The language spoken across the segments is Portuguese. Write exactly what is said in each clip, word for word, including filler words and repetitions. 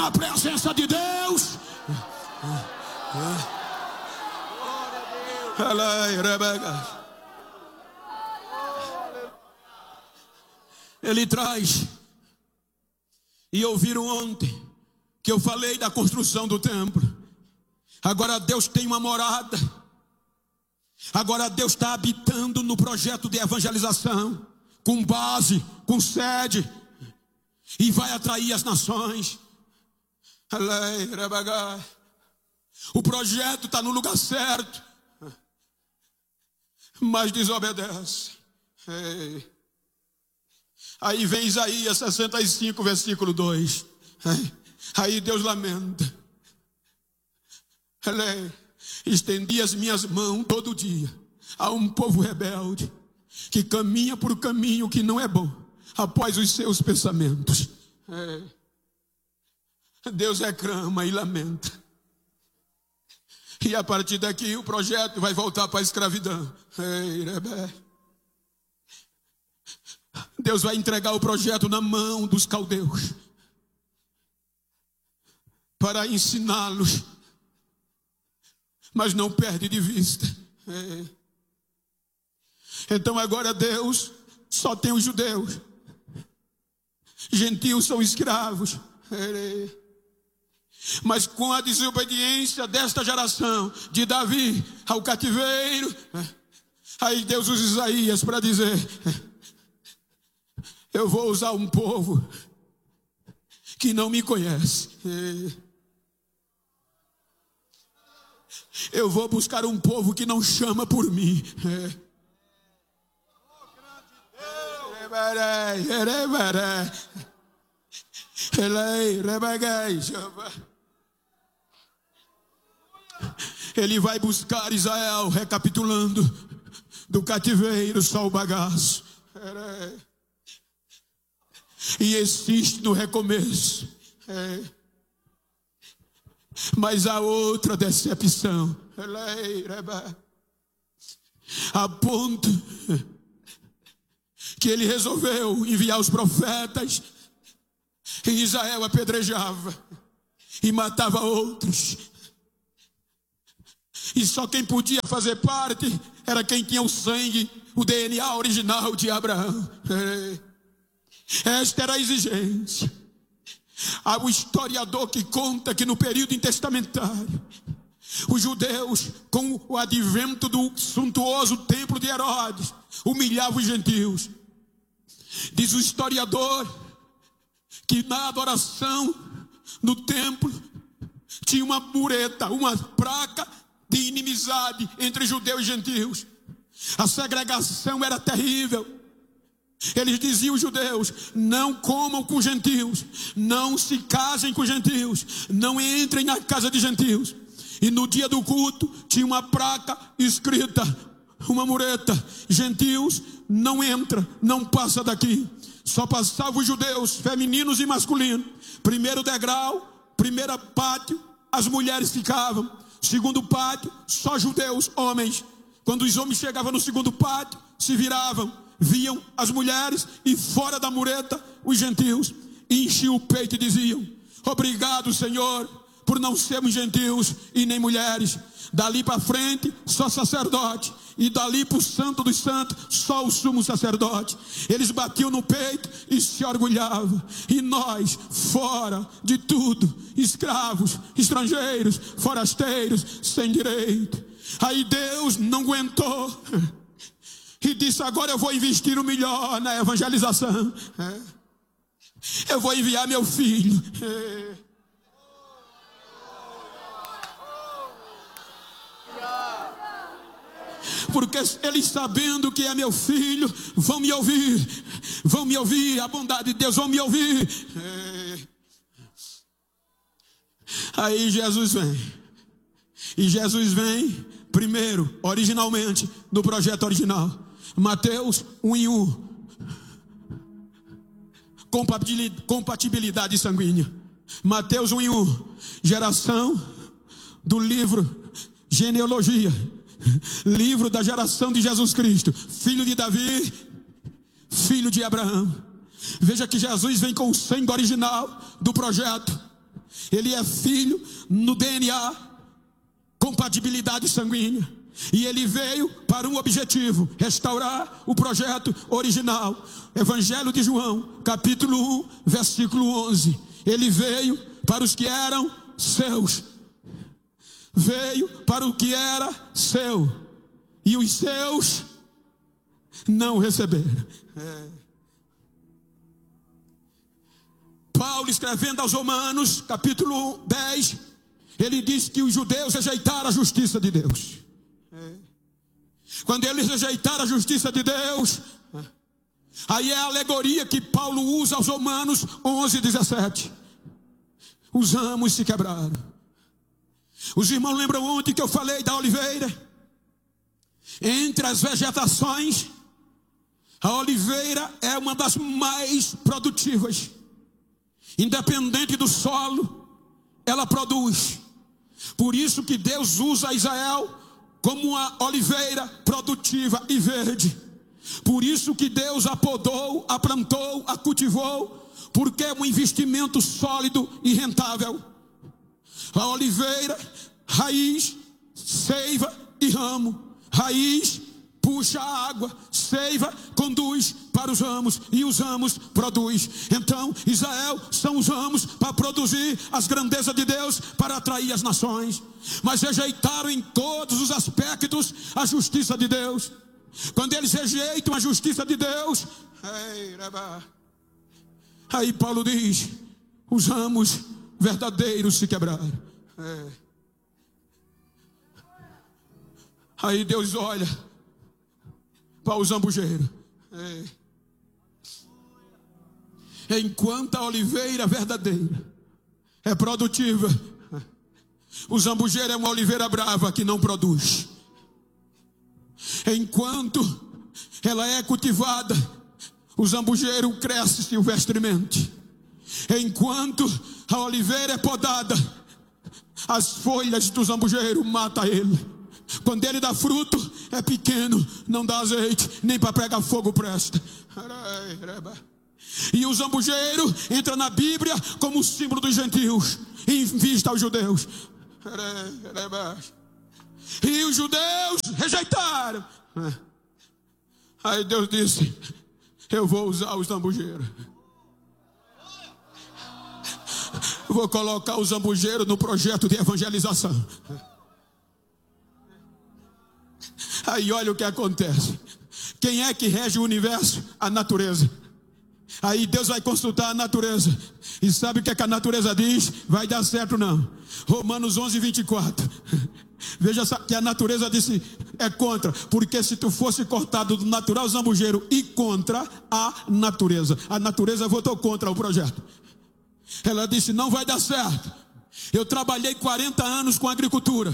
A presença de Deus. Ele traz. E ouviram ontem que eu falei da construção do templo. Agora Deus tem uma morada. Agora Deus está habitando no projeto de evangelização, com base, com sede, e vai atrair as nações. O projeto está no lugar certo, mas desobedece. Aí vem Isaías sessenta e cinco, versículo dois. Aí Deus lamenta. Estendi as minhas mãos todo dia a um povo rebelde, que caminha por um caminho que não é bom, após os seus pensamentos. Deus reclama e lamenta. E a partir daqui o projeto vai voltar para a escravidão. Deus vai entregar o projeto na mão dos caldeus, para ensiná-los, mas não perde de vista. Então agora Deus só tem os judeus, gentios são escravos. Mas com a desobediência desta geração, de Davi ao cativeiro, aí Deus usa Isaías para dizer: eu vou usar um povo que não me conhece. Eu vou buscar um povo que não chama por mim. Ele vai buscar Israel, recapitulando, do cativeiro só o bagaço. E existe no recomeço. Mas há outra decepção. A ponto que ele resolveu enviar os profetas, e Israel apedrejava e matava outros. E só quem podia fazer parte era quem tinha o sangue, o D N A original de Abraão. Esta era a exigência. Há um historiador que conta que no período intertestamentário, os judeus, com o advento do suntuoso templo de Herodes, humilhavam os gentios. Diz o historiador que na adoração no templo tinha uma mureta, uma placa de inimizade entre judeus e gentios. A segregação era terrível. Eles diziam aos judeus: não comam com gentios, não se casem com gentios, não entrem na casa de gentios. E no dia do culto tinha uma placa escrita, uma mureta: gentios não entra, não passa daqui. Só passavam os judeus, femininos e masculinos. Primeiro degrau, primeiro pátio, as mulheres ficavam. Segundo pátio, só judeus, homens. Quando os homens chegavam no segundo pátio, se viravam, viam as mulheres, e fora da mureta os gentios. E enchiam o peito e diziam: obrigado, Senhor, por não sermos gentios e nem mulheres. Dali para frente só sacerdote, e dali para o santo dos santos só o sumo sacerdote. Eles batiam no peito e se orgulhavam. E nós, fora de tudo, escravos, estrangeiros, forasteiros, sem direito. Aí Deus não aguentou e disse: agora eu vou investir o melhor na evangelização. Eu vou enviar meu filho. Porque eles, sabendo que é meu filho, vão me ouvir. Vão me ouvir, a bondade de Deus, vão me ouvir. Aí Jesus vem. E Jesus vem primeiro, originalmente, no projeto original. Mateus um e um. Compatibilidade sanguínea. Mateus um e um. Geração do livro Genealogia. Livro da geração de Jesus Cristo, filho de Davi, filho de Abraão. Veja que Jesus vem com o sangue original do projeto. Ele é filho no D N A, compatibilidade sanguínea. E ele veio para um objetivo: restaurar o projeto original. Evangelho de João, capítulo um, versículo onze. Ele veio para os que eram seus. Veio para o que era seu. E os seus não receberam. É. Paulo, escrevendo aos Romanos, capítulo dez, ele diz que os judeus rejeitaram a justiça de Deus. É. Quando eles rejeitaram a justiça de Deus, aí é a alegoria que Paulo usa aos Romanos onze, dezessete. Os ramos se quebraram. Os irmãos lembram ontem que eu falei da oliveira? Entre as vegetações, a oliveira é uma das mais produtivas. Independente do solo, ela produz. Por isso que Deus usa Israel como uma oliveira produtiva e verde. Por isso que Deus a podou, a plantou, a cultivou, porque é um investimento sólido e rentável. A oliveira, raiz, seiva e ramo. Raiz puxa a água, seiva conduz para os ramos e os ramos produz. Então Israel são os ramos para produzir as grandezas de Deus, para atrair as nações. Mas rejeitaram em todos os aspectos a justiça de Deus. Quando eles rejeitam a justiça de Deus, aí Paulo diz: os ramos verdadeiros se quebraram. É. Aí Deus olha para o zambujeiro. É. Enquanto a oliveira verdadeira é produtiva, o zambujeiro é uma oliveira brava que não produz. Enquanto ela é cultivada, o zambujeiro cresce silvestremente. Enquanto a oliveira é podada, as folhas do zambujeiro matam ele. Quando ele dá fruto, é pequeno, não dá azeite, nem para pegar fogo presta. E o zambujeiro entra na Bíblia como símbolo dos gentios, em vista aos judeus. E os judeus rejeitaram. Aí Deus disse: eu vou usar o zambujeiro. Vou colocar o zambujeiro no projeto de evangelização. Aí olha o que acontece. Quem é que rege o universo? A natureza. Aí Deus vai consultar a natureza. E sabe o que, é que a natureza diz? Vai dar certo não. Romanos onze, vinte e quatro. Veja que a natureza disse: é contra. Porque se tu fosse cortado do natural zambujeiro e contra a natureza, a natureza votou contra o projeto. Ela disse: não vai dar certo. Eu trabalhei quarenta anos com agricultura,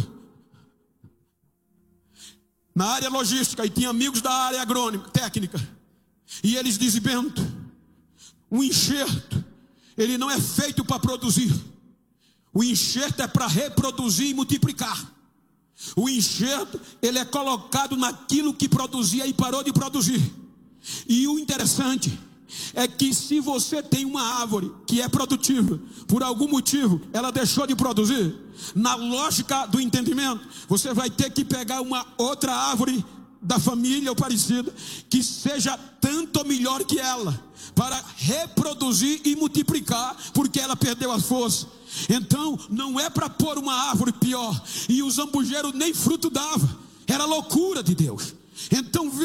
na área logística, e tinha amigos da área agrônica, técnica. E eles dizem: Bento, um enxerto, ele não é feito para produzir. O enxerto é para reproduzir e multiplicar. O enxerto, ele é colocado naquilo que produzia e parou de produzir. E o interessante é que se você tem uma árvore que é produtiva, por algum motivo ela deixou de produzir, na lógica do entendimento, você vai ter que pegar uma outra árvore da família ou parecida, que seja tanto ou melhor que ela, para reproduzir e multiplicar, porque ela perdeu as forças. Então não é para pôr uma árvore pior. E o zambujeiro nem fruto dava, era loucura de Deus. Então